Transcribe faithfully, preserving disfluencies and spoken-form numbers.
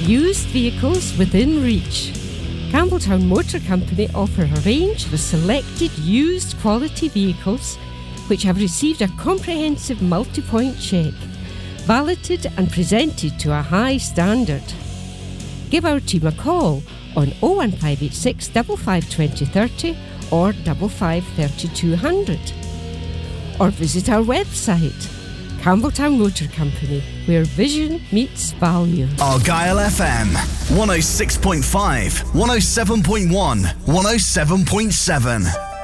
used vehicles within reach. Campbelltown Motor Company offer a range of selected used quality vehicles which have received a comprehensive multi-point check, validated and presented to a high standard. Give our team a call on oh one five eight six, five five two oh three oh or five five three two hundred. Or visit our website, Campbelltown Motor Company, where vision meets value. Argyle F M, one oh six point five, one oh seven point one, one oh seven point seven.